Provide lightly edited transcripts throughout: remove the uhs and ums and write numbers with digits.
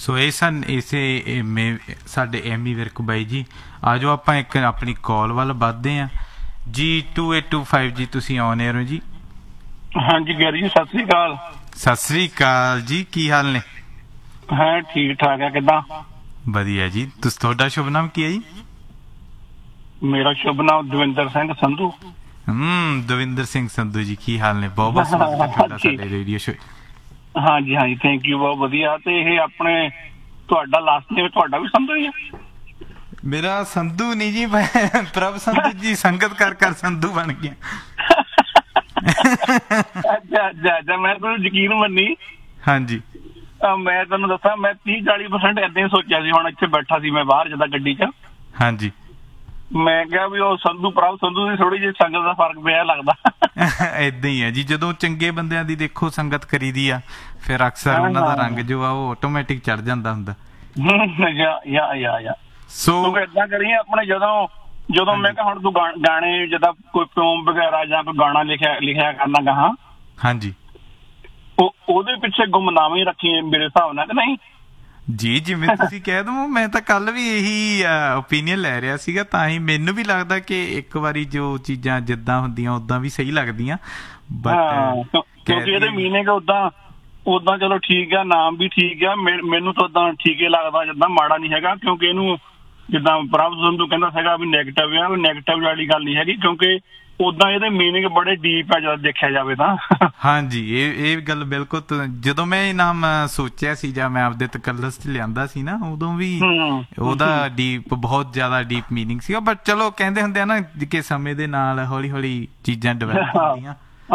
ਸੋ ਇਹ ਸਨ ਸਾਡੇ ਐਮੀ ਵਿਰਕ ਬਾਈ ਜੀ। ਆ ਜਾਓ ਆਪਾਂ ਇੱਕ ਆਪਣੀ ਕਾਲ ਵੱਲ ਵੱਧਦੇ ਹਾਂ ਜੀ। 2825 ਜੀ, ਤੁਸੀਂ ਆਨ 에ਅਰ ਹੋ ਜੀ। ਹਾਂਜੀ ਗੈਰੀ ਜੀ, ਸਤਿ ਸ੍ਰੀ ਅਕਾਲ। ਸਤਿ ਸ੍ਰੀ ਅਕਾਲ ਜੀ, ਕੀ ਹਾਲ ਨੇ? ਹਾਂ ਠੀਕ ਠਾਕ ਹੈ, ਕਿੱਦਾਂ? ਵਧੀਆ ਜੀ। ਤੁਹਾਡਾ ਸ਼ੁਭ ਨਾਮ ਕੀ ਹੈ ਜੀ? ਮੇਰਾ ਸ਼ੁਭ ਨਾਮ ਦਵਿੰਦਰ ਸਿੰਘ ਸੰਧੂ। ਦਵਿੰਦਰ ਸਿੰਘ ਸੰਧੂ ਜੀ, ਕੀ ਹਾਲ ਨੇ? ਬਹੁਤ ਬਹੁਤ ਸਵਾਗਤ ਤੁਹਾਡਾ ਸਾਡੇ ਰੇਡੀਓ ਸ਼ੋ। ਹਾਂਜੀ ਹਾਂਜੀ, ਥੈਂਕ ਯੂ, ਬਹੁਤ ਵਧੀਆ। ਤੇ ਇਹ ਆਪਣੇ ਤੁਹਾਡਾ ਲਾਸਟ ਨੇਮ ਤੁਹਾਡਾ ਵੀ ਸੰਧੂ ਹੀ ਹੈ? ਮੇਰਾ ਸੰਧੂ ਨਹੀਂ ਜੀ, ਮੈਂ ਪ੍ਰਭ ਸੰਧੂ ਜੀ, ਸੰਗਤ ਕਰ ਸੰਧੂ ਬਣ ਗਿਆ। ਅੱਛਾ ਅੱਛਾ ਅੱਛਾ, ਮੈਂ ਤੁਹਾਨੂੰ ਯਕੀਨ ਮੰਨੀ। ਹਾਂਜੀ, ਮੈਂ ਤੁਹਾਨੂੰ ਦੱਸਾਂ, ਮੈਂ 30-40% ਏਦਾਂ ਹੀ ਸੋਚਿਆ ਸੀ। ਹੁਣ ਇੱਥੇ ਬੈਠਾ ਸੀ ਮੈਂ ਬਾਹਰ ਜਿੱਦਾਂ ਗੱਡੀ 'ਚ, ਹਾਂਜੀ, ਮੈਂ ਕਿਹਾ ਵੀ ਉਹ ਸੰਧੂ ਪ੍ਰਭ ਸੰਧੂ ਦੀ ਥੋੜੀ ਜਿਹੀ ਸੰਗਤ ਦਾ ਫਰਕ ਪਿਆ ਲੱਗਦਾ। ਏਦਾਂ ਹੀ ਹੈ ਜੀ, ਜਦੋਂ ਚੰਗੇ ਬੰਦਿਆਂ ਦੀ ਦੇਖੋ ਸੰਗਤ ਕਰੀਦੀ ਆ, ਫਿਰ ਅਕਸਰ ਉਹਨਾਂ ਦਾ ਰੰਗ ਜੋ ਆ ਉਹ ਆਟੋਮੈਟਿਕ ਚੜ ਜਾਂਦਾ ਹੁੰਦਾ। ਸੋ ਏਦਾਂ ਕਰੀਏ ਆਪਣੇ, ਜਦੋਂ ਮੈਂ ਕਿਹਾ ਹੁਣ ਤੂੰ ਗਾਣੇ ਜਿੱਦਾਂ ਕੋਈ ਪੋਮ ਵਗੈਰਾ ਜਾਂ ਕੋਈ ਗਾਣਾ ਲਿਖਿਆ ਕਰਨਾ ਗਾਹਾਂ, ਹਾਂਜੀ, ਉਹਦੇ ਪਿੱਛੇ ਗੁੰਮਨਾਮੀ ਰੱਖੀ ਮੇਰੇ ਹਿਸਾਬ ਨਾਲ, ਕਿ ਨਹੀਂ? ਜੀ ਜਿਵੇਂ ਤੁਸੀਂ ਕਹਿ ਦੋ। ਮੈਂ ਤਾਂ ਕੱਲ ਵੀ ਇਹੀ ਓਪੀਨੀਅਨ ਲੈ ਰਿਹਾ ਸੀਗਾ, ਤਾਂ ਹੀ ਮੈਨੂੰ ਵੀ ਲੱਗਦਾ ਕਿ ਇੱਕ ਵਾਰੀ ਜੋ ਚੀਜ਼ਾਂ ਜਿੱਦਾਂ ਹੁੰਦੀਆਂ ਉਦਾਂ ਵੀ ਸਹੀ ਲੱਗਦੀਆਂ। ਕਿਉਂਕਿ ਇਹਦੇ ਮੀਨਿੰਗ ਉਦਾਂ ਚਲੋ ਠੀਕ ਆ, ਨਾਮ ਵੀ ਠੀਕ ਆ, ਮੈਨੂੰ ਤਾਂ ਉਦਾਂ ਠੀਕ ਹੀ ਲੱਗਦਾ, ਜਿੱਦਾਂ ਮਾੜਾ ਨਹੀਂ ਹੈਗਾ। ਕਿਉਂਕਿ ਇਹਨੂੰ ਜਿੱਦਾਂ ਪ੍ਰਭ ਸੰਧੂ ਕਹਿੰਦਾ ਸੀਗਾ ਵੀ ਨੈਗੇਟਿਵ ਆ, ਨੈਗੇਟਿਵ ਵਾਲੀ ਗੱਲ ਨਹੀਂ ਹੈਗੀ, ਕਿਉਂਕਿ ਉਦਾਂ ਇਹਦੇ ਮੀਨਿੰਗ ਬੜੇ ਡੀਪ ਆ ਜਦ ਦੇਖਿਆ ਜਾਵੇ ਤਾਂ। ਹਾਂਜੀ, ਇਹ ਗੱਲ ਬਿਲਕੁਲ। ਜਦੋਂ ਮੈਂ ਇਹ ਨਾਮ ਸੋਚਿਆ ਸੀ ਜਾਂ ਮੈਂ ਆਪਦੇ ਤਕੱਲਸ ਚ ਲਿਆਂਦਾ ਸੀ ਨਾ, ਉਦੋਂ ਵੀ ਉਹਦਾ ਬਹੁਤ ਜ਼ਿਆਦਾ ਡੀਪ ਮੀਨਿੰਗ ਸੀਗਾ। ਬਟ ਚਲੋ ਕਹਿੰਦੇ ਹੁੰਦੇ ਆ ਨਾ ਕਿ ਸਮੇਂ ਦੇ ਨਾਲ ਹੌਲੀ ਹੌਲੀ ਚੀਜ਼ਾਂ ਡਿਵੈਲਪ ਹੁੰਦੀਆਂ।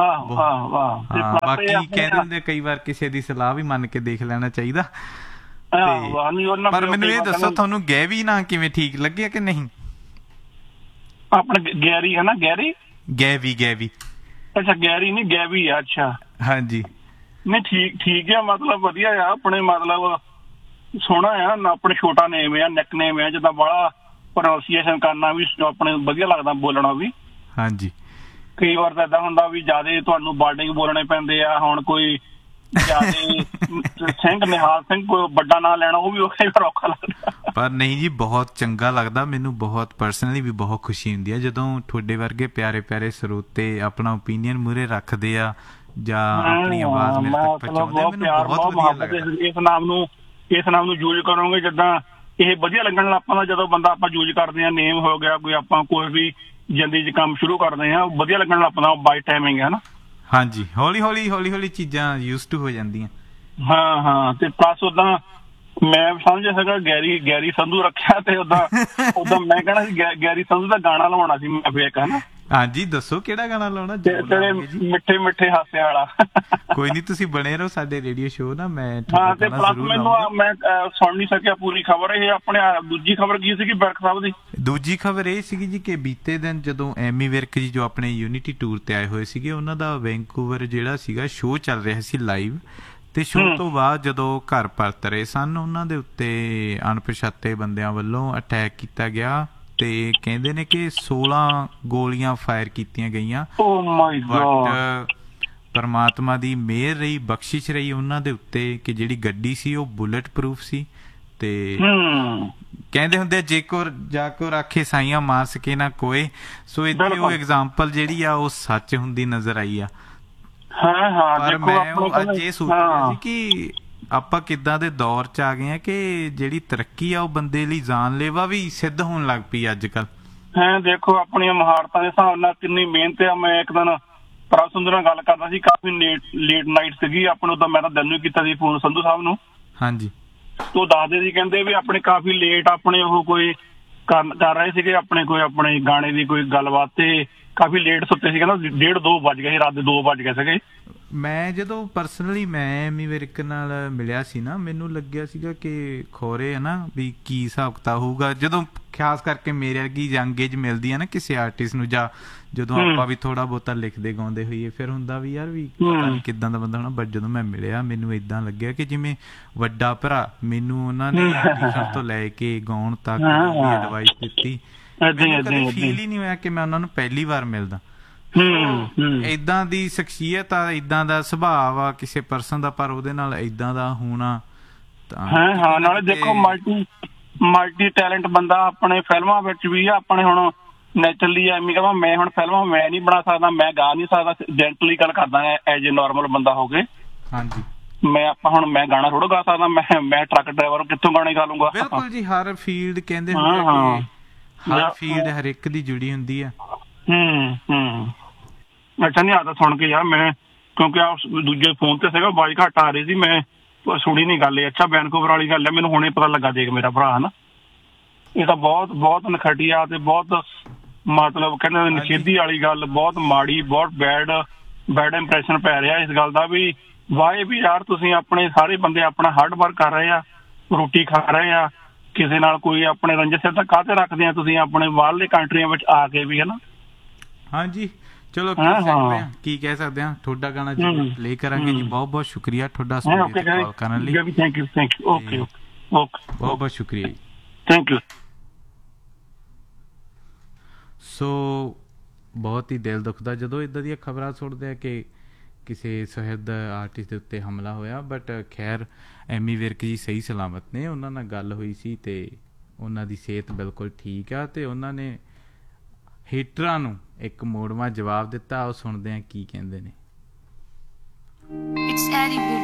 ਬਾਕੀ ਕਹਿੰਦੇ ਹੁੰਦੇ ਕਈ ਵਾਰ ਕਿਸੇ ਦੀ ਸਲਾਹ ਵੀ ਮੰਨ ਕੇ ਦੇਖ ਲੈਣਾ ਚਾਹੀਦਾ। ਪਰ ਮੈਨੂੰ ਇਹ ਦੱਸੋ, ਤੁਹਾਨੂੰ ਗੈਵੀ ਨਾਂ ਕਿਵੇਂ ਠੀਕ ਲੱਗਿਆ ਕਿ ਨਹੀਂ? ਆਪਣਾ ਗੈਰੀ ਹੈ ਨਾ? ਗੈਵੀ। ਅੱਛਾ, ਗੈਰੀ ਨਹੀਂ ਗੈਵੀ ਆ। ਅੱਛਾ, ਹਾਂਜੀ। ਨਹੀਂ ਠੀਕ ਆ, ਮਤਲਬ ਵਧੀਆ ਆ ਆਪਣੇ, ਮਤਲਬ ਸੋਹਣਾ ਆ ਨਾ। ਆਪਣੇ ਛੋਟਾ ਨੇਮ ਆ, ਨਿਕ ਨੇਮ ਆ, ਜਿੱਦਾਂ ਬੜਾ ਪ੍ਰੋਨਾਂਸੀਏਸ਼ਨ ਕਰਨਾ ਵੀ ਆਪਣੇ ਵਧੀਆ ਲੱਗਦਾ, ਬੋਲਣਾ ਵੀ। ਹਾਂਜੀ, ਕਈ ਵਾਰ ਤਾਂ ਏਦਾਂ ਹੁੰਦਾ ਵੀ ਜਿਆਦਾ ਤੁਹਾਨੂੰ ਬਾਰਡਿੰਗ ਬੋਲਣੇ ਪੈਂਦੇ ਆ। ਹੁਣ ਕੋਈ ਸਿੰਘ ਨਿਹਾਲ ਸਿੰਘ ਕੋਈ ਵੱਡਾ ਨਾਂ ਲੈਣਾ, ਉਹ ਵੀ ਔਖਾ ਲੱਗਦਾ। ਪਰ ਨਹੀਂ ਜੀ, ਬਹੁਤ ਚੰਗਾ ਲੱਗਦਾ ਮੈਨੂੰ। ਬਹੁਤ ਪਰਸਨਲੀ ਵੀ ਬਹੁਤ ਖੁਸ਼ੀ ਹੁੰਦੀ ਹੈ ਜਦੋਂ ਤੁਹਾਡੇ ਵਰਗੇ ਪਿਆਰੇ ਪਿਆਰੇ ਸਰੋਤੇ ਆਪਣਾ ਓਪੀਨੀਅਨ ਮੂਹਰੇ ਰੱਖਦੇ ਆ ਜਾਂ ਆਪਣੀ ਆਵਾਜ਼ ਮੇਰੇ ਤੱਕ ਪਹੁੰਚਾਉਂਦੇ। ਮੈਨੂੰ ਬਹੁਤ ਵਧੀਆ ਲੱਗਦਾ। ਇਸ ਨਾਮ ਨੂੰ ਯੂਜ਼ ਕਰੋਗੇ ਜਿੱਦਾਂ ਇਹ ਵਧੀਆ ਲੱਗਣ ਲੱਗ ਪੈਂਦਾ। ਜਦੋਂ ਬੰਦਾ ਆਪਾਂ ਯੂਜ਼ ਕਰਦੇ ਹਾਂ, ਨੇਮ ਹੋ ਗਿਆ ਕੋਈ, ਆਪਾਂ ਕੋਈ ਵੀ ਜ਼ਿੰਦਗੀ 'ਚ ਕੰਮ ਸ਼ੁਰੂ ਕਰਦੇ ਹਾਂ, ਵਧੀਆ ਲੱਗਣ ਲੱਗ ਪੈਂਦਾ। ਬਾਈ ਟਾਈਮਿੰਗ ਹੈ ਨਾ। ਹਾਂਜੀ, ਹੌਲੀ ਹੌਲੀ ਚੀਜ਼ਾਂ ਯੂਜ਼ ਟੂ ਹੋ ਜਾਂਦੀਆਂ। ਹਾਂ, ਤੇ ਪਲੱਸ ਉਦਾਂ ਮੈਂ ਸਮਝਿਆ ਸੀਗਾ ਗੈਰੀ ਸੰਧੂ ਰੱਖਿਆ, ਤੇ ਉਦਾਂ ਮੈਂ ਕਹਿਣਾ ਸੀ ਗੈਰੀ ਸੰਧੂ ਦਾ ਗਾਣਾ ਲਵਾਉਣਾ ਸੀ ਮੈਂ ਫਿਰ ਇੱਕ, ਹਨਾ? ਹਾਂਜੀ, ਦੱਸੋ ਕਿਹੜਾ ਗਾਣਾ ਲਾਉਣਾ? ਤੇਰੇ ਮਿੱਠੇ ਮਿੱਠੇ ਹਾਸੇ ਵਾਲਾ। ਕੋਈ ਨੀ, ਤੁਸੀਂ ਬਣੇ ਰਹੋ ਸਾਡੇ ਰੇਡੀਓ ਸ਼ੋਅ ਨਾ। ਮੈਂ ਤੇ ਪਲੱਸ ਮੈਨੂੰ ਮੈਂ ਸੁਣ ਨੀ ਸਕਿਆ ਪੂਰੀ ਖਬਰ। ਇਹ ਆਪਣੇ ਦੂਜੀ ਖਬਰ ਕੀ ਸੀਗੀ ਵਿਰਕ ਸਾਹਿਬ ਦੀ? ਦੂਜੀ ਖਬਰ ਇਹ ਸੀਗੀ ਜੀ ਕਿ ਬੀਤੇ ਦਿਨ ਜਦੋਂ ਐਮੀ ਵਿਰਕ ਜੀ ਜੋ ਆਪਣੇ ਯੂਨਿਟੀ ਟੂਰ ਤੇ ਆਏ ਹੋਏ ਸੀਗੇ, ਉਹਨਾਂ ਦਾ ਵੈਂਕੂਵਰ ਜਿਹੜਾ ਸੀਗਾ ਸ਼ੋਅ ਚੱਲ ਰਿਹਾ ਸੀ ਲਾਈਵ। ਤੇ ਸ਼ੋਅ ਤੋਂ ਬਾਅਦ ਜਦੋਂ ਘਰ ਪਰਤ ਰਹੇ ਸਨ, ਉਹਨਾਂ ਦੇ ਉੱਤੇ ਅਣਪਛਾਤੇ ਬੰਦਿਆਂ ਵੱਲੋਂ ਅਟੈਕ ਕੀਤਾ ਗਿਆ ਤੇ ਕਹਿੰਦੇ ਨੇ ਕਿ 16 ਗੋਲੀਆਂ ਫਾਇਰ ਕੀਤੀਆਂ ਗਈਆਂ। ਬਟ ਪਰਮਾਤਮਾ ਦੀ ਮਿਹਰ ਰਹੀ, ਬਖਸ਼ਿਸ਼ ਰਹੀ ਉਹਨਾਂ ਦੇ ਉੱਤੇ ਕਿ ਜਿਹੜੀ ਗੱਡੀ ਸੀ ਉਹ ਬੁਲਟ ਪ੍ਰੂਫ ਸੀ। ਤੇ ਕਹਿੰਦੇ ਹੁੰਦੇ ਜਾਕੋ ਰਾਖੇ ਸਾਈਆਂ ਮਾਰ ਸਕੇ ਨਾ ਕੋਏ। ਸੋ ਏਦਾਂ ਉਹ ਐਗਜ਼ਾਮਪਲ ਜਿਹੜੀ ਆ ਉਹ ਸੱਚ ਹੁੰਦੀ ਨਜ਼ਰ ਆਈ ਆ। ਪਰ ਮੈਂ ਅੱਜ ਇਹ ਸੋਚ ਰਿਹਾ ਸੀ ਕਿ ਆਪਾਂ ਕਿੱਦਾਂ ਦੇ ਦੌਰ ਚ ਆ ਗਏ ਆ ਕਿ ਜਿਹੜੀ ਤਰੱਕੀ ਆ ਉਹ ਬੰਦੇ ਲਈ ਜਾਨਲੇਵਾ ਵੀ ਸਿੱਧ ਹੋਣ ਲੱਗ ਪਈ ਅੱਜ ਕੱਲ। ਦੇਖੋ ਆਪਣੀਆਂ ਮਹਾਰਤਾਂ ਦੇ ਹਿਸਾਬ ਨਾਲ ਕਿੰਨੀ ਮਿਹਨਤ ਆ। ਮੈਂ ਇੱਕ ਦਿਨ ਪ੍ਰਭ ਸੰਧੂ ਨਾਲ ਗੱਲ ਕਰਦਾ ਸੀ, ਕਾਫੀ ਲੇਟ ਨਾਈਟ ਸੀਗੀ ਆਪਣੇ। ਉਦੋਂ ਮੈਂ ਤਾਂ ਦਿਨ ਨੂੰ ਕੀਤਾ ਸੀ ਫੋਨ ਸੰਧੂ ਸਾਹਿਬ ਨੂੰ। ਹਾਂਜੀ, ਉਹ ਦੱਸਦੇ ਸੀ, ਕਹਿੰਦੇ ਵੀ ਆਪਣੇ ਕਾਫੀ ਲੇਟ ਆਪਣੇ ਉਹ ਕੋਈ ਕਰ ਰਹੇ ਸੀਗੇ ਆਪਣੇ ਗਾਣੇ ਦੀ ਕੋਈ ਗੱਲਬਾਤ, ਤੇ ਕਾਫੀ ਲੇਟ ਸੁੱਤੇ ਸੀ। ਕਹਿੰਦਾ 1:30-2 ਵੱਜ ਗਏ ਸੀ, ਰਾਤ ਦੇ 2 ਵੱਜ ਗਏ ਸੀਗੇ। ਮੈਂ ਜਦੋਂ ਪਰਸਨਲੀ ਮੈਂ ਐਮੀ ਵਿਰਕ ਨਾਲ ਮਿਲਿਆ ਸੀ ਨਾ, ਮੈਨੂੰ ਲੱਗਿਆ ਸੀਗਾ ਕਿ ਖੋਰੇ ਹੈ ਨਾ ਵੀ ਕੀ ਹਿਸਾਬ ਕਿਤਾਬ ਹੋਊਗਾ। ਜਦੋਂ ਖਾਸ ਕਰਕੇ ਮੇਰੇ ਵਰਗੀ ਯੰਗ ਏਜ ਮਿਲਦੀ ਹੈ ਨਾ ਕਿਸੇ ਆਰਟਿਸਟ ਨੂੰ, ਜਾਂ ਜਦੋਂ ਆਪਾਂ ਵੀ ਥੋੜਾ ਬਹੁਤਾ ਲਿਖਦੇ ਗਾਉਂਦੇ ਹੋਈਏ, ਫਿਰ ਹੁੰਦਾ ਵੀ ਯਾਰ ਵੀ ਪਤਾ ਨਹੀਂ ਕਿੱਦਾਂ ਦਾ ਬੰਦਾ ਹੋਣਾ। ਬਟ ਜਦੋਂ ਮੈਂ ਮਿਲਿਆ ਮੈਨੂੰ ਏਦਾਂ ਲੱਗਿਆ ਕਿ ਜਿਵੇਂ ਵੱਡਾ ਭਰਾ। ਮੈਨੂੰ ਉਹਨਾਂ ਨੇ ਲਿਖਣ ਤੋਂ ਲੈ ਕੇ ਗਾਉਣ ਤੱਕ ਐਡਵਾਈਸ ਦਿੱਤੀ। ਕਦੇ ਫੀਲ ਹੀ ਨਹੀਂ ਹੋਇਆ ਕਿ ਮੈਂ ਉਹਨਾਂ ਨੂੰ ਪਹਿਲੀ ਵਾਰ ਮਿਲਦਾ। ਏਦਾਂ ਦੀ ਸ਼ਖਸੀਅਤ ਆ, ਏਦਾਂ ਦਾ ਸੁਭਾਅ ਆ ਕਿਸੇ ਪਰਸਨ ਦਾ, ਪਰ ਉਹਦੇ ਨਾਲ ਏਦਾਂ ਦਾ ਹੋਣਾ ਹਾਂ ਨਾਲੇ ਦੇਖੋ ਮਲਟੀ ਟੈਲੈਂਟ ਬੰਦਾ ਆਪਣੇ ਫਿਲਮਾਂ ਵਿੱਚ ਵੀ ਆ। ਆਪਣੇ ਹੁਣ ਨੈਚੁਰਲੀ ਐਵੇਂ ਕਹਾਂ ਮੈਂ ਹੁਣ ਫਿਲਮਾਂ ਮੈਂ ਨਹੀਂ ਬਣਾ ਸਕਦਾ, ਮੈਂ ਗਾ ਨਹੀਂ ਸਕਦਾ, ਜੈਂਟਲੀ ਗੱਲ ਕਰਦਾ ਐਜ ਏ ਨਾਰਮਲ ਬੰਦਾ ਹੋ ਕੇ। ਹਾਂਜੀ ਮੈਂ ਗਾਣਾ ਥੋੜਾ ਗਾ ਸਕਦਾ, ਮੈਂ ਟਰੱਕ ਡਰਾਈਵਰ ਕਿੱਥੋਂ ਗਾਣੇ ਗਾ ਲੂੰਗਾ। ਬਿਲਕੁਲ ਜੀ, ਹਰ ਫੀਲਡ ਕਹਿੰਦੇ ਹੁੰਦੇ ਕਿ ਹਰ ਫੀਲਡ ਹਰ ਇੱਕ ਦੀ ਜੁੜੀ ਹੁੰਦੀ ਆ। ਅੱਛਾ ਨਹੀਂ ਆਦਾ ਸੁਣ ਕੇ ਯਾਰ ਮੈਂ, ਕਿਉਂਕਿ ਆ ਦੂਜੇ ਫੋਨ ਤੇ ਸੀਗਾ ਆਵਾਜ਼ ਘੱਟ ਆ ਰਹੀ ਸੀ, ਮੈਂ ਸੁਣੀ ਨੀ ਗੱਲ। ਅੱਛਾ ਵੈਨਕੂਵਰ ਵਾਲੀ ਗੱਲ ਹੈ, ਮੈਨੂੰ ਹੁਣੇ ਪਤਾ ਲੱਗਾ। ਦੇਖ ਮੇਰਾ ਭਰਾ ਹਨਾ, ਇਹ ਤਾਂ ਬਹੁਤ ਨਖਟੀਆ ਤੇ ਬਹੁਤ ਮਤਲਬ ਕਹਿੰਦੇ ਨਿਖੇਧੀ ਵਾਲੀ ਗੱਲ, ਬਹੁਤ ਮਾੜੀ, ਬਹੁਤ ਬੈਡ ਇੰਪ੍ਰੈਸ਼ਨ ਪੈ ਰਿਹਾ ਇਸ ਗੱਲ ਦਾ ਵੀ ਵਾਏ ਵੀ ਯਾਰ ਤੁਸੀਂ ਆਪਣੇ ਸਾਰੇ ਬੰਦੇ ਆਪਣਾ ਹਾਰਡ ਵਰਕ ਕਰ ਰਹੇ ਆ, ਰੋਟੀ ਖਾ ਰਹੇ ਆ, ਕਿਸੇ ਨਾਲ ਕੋਈ ਆਪਣੇ ਰੰਜਿਸ਼ ਤਾਂ ਕਾਹਤੇ ਰੱਖਦੇ ਆ ਤੁਸੀਂ ਆਪਣੇ ਬਾਹਰਲੇ ਕੰਟਰੀਆਂ ਵਿੱਚ ਆ ਕੇ ਵੀ, ਹਨਾ। ਹਾਂਜੀ ਚਲੋ ਕੀ ਕਹਿ ਸਕਦੇ ਹਾਂ, ਤੁਹਾਡਾ ਗਾਣਾ ਪਲੇ ਕਰਾਂਗੇ ਜੀ। ਬਹੁਤ ਬਹੁਤ ਸ਼ੁਕਰੀਆ ਤੁਹਾਡਾ ਕਾਲ ਕਰਨ ਲਈ। ਥੈਂਕ ਯੂ ਓਕੇ ਬਹੁਤ ਬਹੁਤ ਸ਼ੁਕਰੀਆ ਜੀ, ਥੈਂਕ ਯੂ। ਸੋ ਬਹੁਤ ਹੀ ਦਿਲ ਦੁਖਦਾ ਜਦੋਂ ਇੱਦਾਂ ਦੀਆਂ ਖਬਰਾਂ ਸੁਣਦੇ ਆ ਕਿ ਕਿਸੇ ਸੁਹਿਰਦ ਆਰਟਿਸਟ ਦੇ ਉੱਤੇ ਹਮਲਾ ਹੋਇਆ। ਬਟ ਖੈਰ ਐਮੀ ਵਿਰਕ ਜੀ ਸਹੀ ਸਲਾਮਤ ਨੇ, ਉਹਨਾਂ ਨਾਲ ਗੱਲ ਹੋਈ ਸੀ ਤੇ ਉਹਨਾਂ ਦੀ ਸਿਹਤ ਬਿਲਕੁਲ ਠੀਕ ਆ ਤੇ ਉਹਨਾਂ ਨੇ ਹੇਟਰਾਂ ਨੂੰ ਇੱਕ ਮੋੜਵਾਂ ਜਵਾਬ ਦਿੱਤਾ। ਉਹ ਸੁਣਦੇ ਆ ਕੀ ਕਹਿੰਦੇ ਨੇ।